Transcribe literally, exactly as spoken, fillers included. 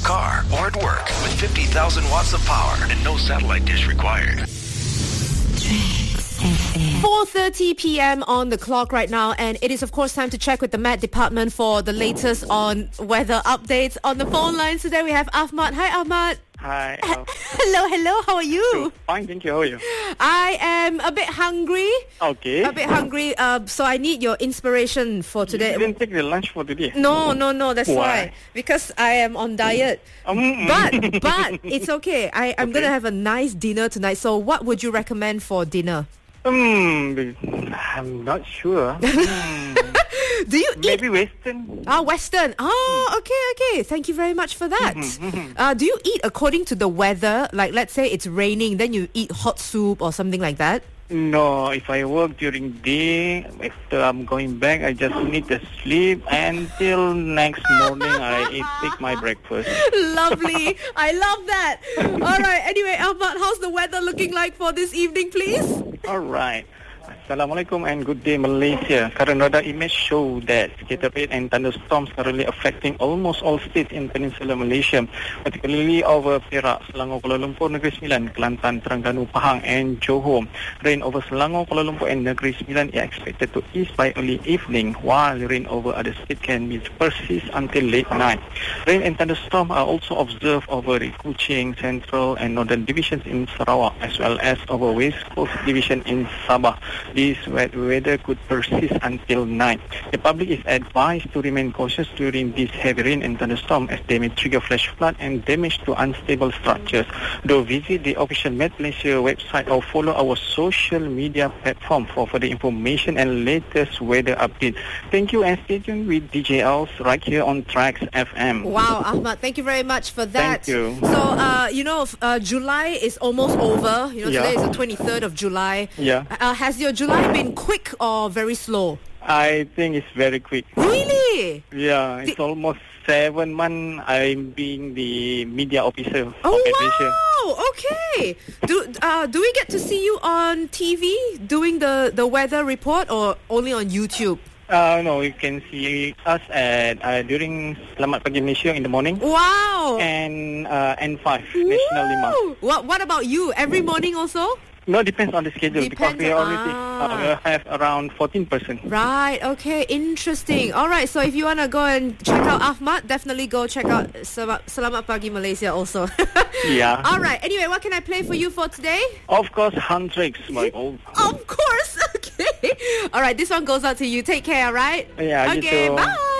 car, or at work with fifty thousand watts of power and no satellite dish required. four thirty p.m. on the clock right now, and it is of course time to check with the Met Department for the latest on weather updates. On the phone lines today we have Ahmad. Hi Ahmad. Hi. Hello, hello. How are you? Fine, thank you. How are you? I am a bit hungry. Okay. A bit hungry. Uh, so I need your inspiration for today. You didn't take the lunch for today? No, no, no. That's why. Why? Because I am on diet. Um, But but it's okay. I I'm Okay. gonna have a nice dinner tonight. So what would you recommend for dinner? um, I'm not sure. Hmm. Do you eat? Maybe Western. Ah, Western. Oh, okay, okay. Thank you very much for that. Uh, do you eat according to the weather? Like, let's say it's raining, then you eat hot soup or something like that? No, if I work during day, after I'm going back, I just need to sleep until next morning. I eat take my breakfast. Lovely. I love that. All right. Anyway, Ahmad, how's the weather looking like for this evening, please? All right. Assalamualaikum and good day Malaysia. Current radar image show that scattered rain and thunderstorms currently affecting almost all states in Peninsular Malaysia, particularly over Perak, Selangor, Kuala Lumpur, Negeri Sembilan, Kelantan, Terengganu, Pahang and Johor. Rain over Selangor, Kuala Lumpur and Negeri Sembilan is expected to ease by early evening, while rain over other states can be persist until late night. Rain and thunderstorms are also observed over the Kuching, Central and Northern divisions in Sarawak, as well as over West Coast division in Sabah. This wet weather could persist until night. The public is advised to remain cautious during this heavy rain and thunderstorm, as they may trigger flash flood and damage to unstable structures. Do visit the official Met Malaysia website or follow our social media platform for further information and latest weather updates. Thank you and stay tuned with D J Els right here on Tracks F M. Wow, Ahmad, thank you very much for that. Thank you. So, uh, you know, uh, July is almost over. You know, Yeah. today is the twenty-third of July. Yeah. Uh, has your July been quick or very slow? I think it's very quick. Really? Yeah, it's almost seven months I'm being the media officer Oh, of Met Malaysia. wow. Okay. Do uh, do we get to see you on T V doing the, the weather report or only on YouTube? Uh, no, you can see us at uh, during Selamat Pagi Malaysia in the morning Wow. and uh, N five National Lima. Woo! What, what about you? Every morning also? No, depends on the schedule because Depends we on- already ah. uh, we have around fourteen percent. Right, okay, interesting. Alright, so if you want to go and check out Ahmad, definitely go check out Selamat, Selamat Pagi Malaysia also. Yeah. Alright, anyway, what can I play for you for today? Of course, Huntrix, my old. Of course, okay. Alright, this one goes out to you. Take care, alright? Yeah, you Okay, too. bye.